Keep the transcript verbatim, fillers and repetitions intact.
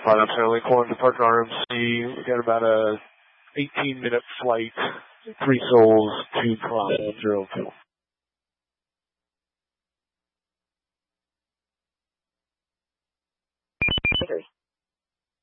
Flight up Center Link one, departure R M C. We got about a eighteen minute flight, three souls, two cloud, zero fuel. Victory.